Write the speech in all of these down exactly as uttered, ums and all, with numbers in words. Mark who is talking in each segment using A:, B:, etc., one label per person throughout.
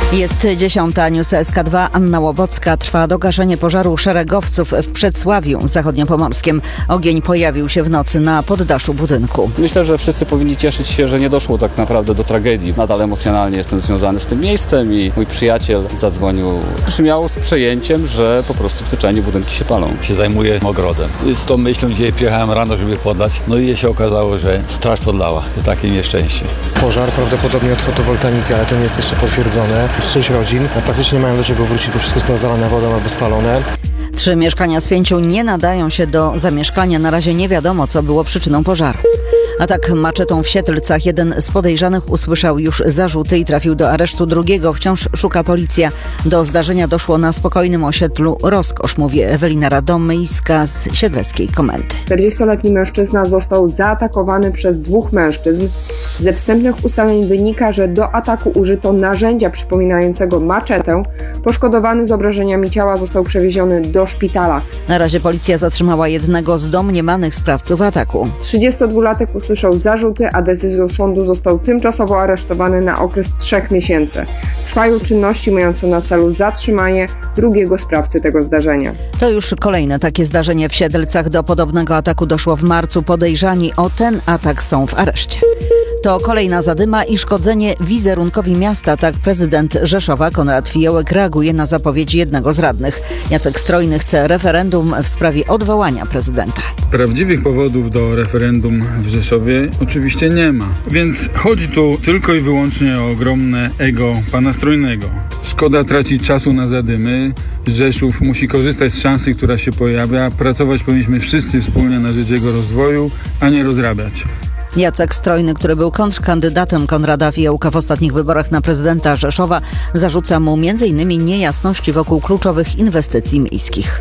A: Jest dziesiąta, News S K dwa, Anna Łowocka. Trwa dogaszenie pożaru szeregowców w Przedsławiu zachodniopomorskim. Ogień pojawił się w nocy na poddaszu budynku.
B: Myślę, że wszyscy powinni cieszyć się, że nie doszło tak naprawdę do tragedii. Nadal emocjonalnie jestem związany z tym miejscem i mój przyjaciel zadzwonił przymiało z przejęciem, że po prostu zwyczajnie budynki się palą.
C: Się zajmuję ogrodem. Z tą myślą dzisiaj przyjechałem rano, żeby podlać. No i się okazało, że straż podlała. To takie nieszczęście.
D: Pożar prawdopodobnie od fotowoltaiki, ale to nie jest jeszcze potwierdzone. Sześć rodzin, a praktycznie nie mają do czego wrócić, bo wszystko zostało zalane wodą albo spalone.
A: Trzy mieszkania z pięciu nie nadają się do zamieszkania. Na razie nie wiadomo, co było przyczyną pożaru. Atak maczetą w Siedlcach. Jeden z podejrzanych usłyszał już zarzuty i trafił do aresztu. Drugiego wciąż szuka policja. Do zdarzenia doszło na spokojnym osiedlu Rozkosz, mówi Ewelina Radomyjska z Siedleckiej Komendy.
E: czterdziestoletni mężczyzna został zaatakowany przez dwóch mężczyzn. Ze wstępnych ustaleń wynika, że do ataku użyto narzędzia przypominającego maczetę. Poszkodowany z obrażeniami ciała został przewieziony do szpitala.
A: Na razie policja zatrzymała jednego z domniemanych sprawców ataku.
E: trzydziestodwulatek usłyszał zarzuty, a decyzją sądu został tymczasowo aresztowany na okres trzech miesięcy. Trwają czynności mające na celu zatrzymanie drugiego sprawcy tego zdarzenia.
A: To już kolejne takie zdarzenie w Siedlcach. Do podobnego ataku doszło w marcu. Podejrzani o ten atak są w areszcie. To kolejna zadyma i szkodzenie wizerunkowi miasta. Tak prezydent Rzeszowa Konrad Fiołek reaguje na zapowiedzi jednego z radnych. Jacek Strojny chce referendum w sprawie odwołania prezydenta.
F: Prawdziwych powodów do referendum w Rzeszowie oczywiście nie ma. Więc chodzi tu tylko i wyłącznie o ogromne ego pana Strojnego. Szkoda tracić czasu na zadymy. Rzeszów musi korzystać z szansy, która się pojawia. Pracować powinniśmy wszyscy wspólnie na rzecz jego rozwoju, a nie rozrabiać.
A: Jacek Strojny, który był kontrkandydatem Konrada Fiołka w ostatnich wyborach na prezydenta Rzeszowa, zarzuca mu między innymi niejasności wokół kluczowych inwestycji miejskich.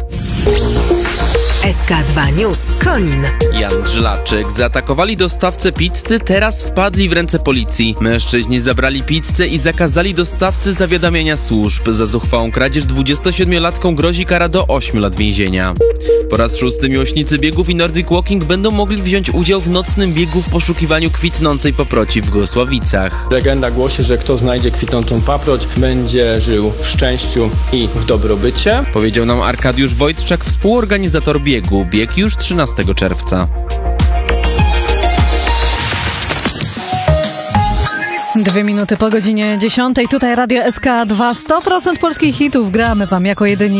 G: S K dwa News Konin.
H: Jan Żlaczyk. Zaatakowali dostawcę pizzy, teraz wpadli w ręce policji. Mężczyźni zabrali pizzę i zakazali dostawcy zawiadamiania służb. Za zuchwałą kradzież dwudziestosiedmiolatkom grozi kara do ośmiu lat więzienia. Po raz szósty miłośnicy biegów i Nordic Walking będą mogli wziąć udział w nocnym biegu w poszukiwaniu kwitnącej paproci w Gołosławicach.
I: Legenda głosi, że kto znajdzie kwitnącą paproć, będzie żył w szczęściu i w dobrobycie.
H: Powiedział nam Arkadiusz Wojtczak, współorganizator biegu. Bieg już trzynastego czerwca.
J: Dwie minuty po godzinie dziesiątej. Tutaj Radio S K dwa. sto procent polskich hitów gramy wam jako jedyni.